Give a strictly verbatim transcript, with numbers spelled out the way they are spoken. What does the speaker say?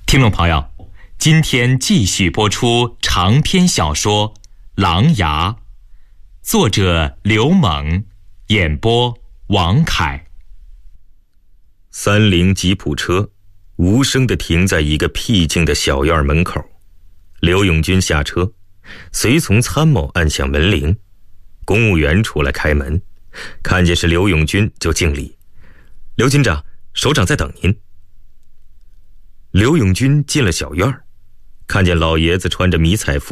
听众朋友，今天继续播出长篇小说《狼牙》，作者刘猛，演播王凯。 三菱吉普车无声地停在一个僻静的小院门口，刘永军下车，随从参谋按响门铃，公务员出来开门，看见是刘永军就敬礼：“刘军长，首长在等您。”刘永军进了小院，看见老爷子穿着迷彩服